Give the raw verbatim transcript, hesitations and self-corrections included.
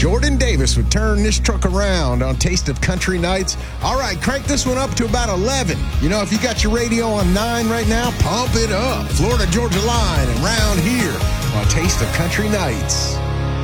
Jordan Davis would turn this truck around on Taste of Country Nights. All right, crank this one up to about eleven. You know, if you got your radio on nine right now, pump it up. Florida Georgia Line and round here on Taste of Country Nights.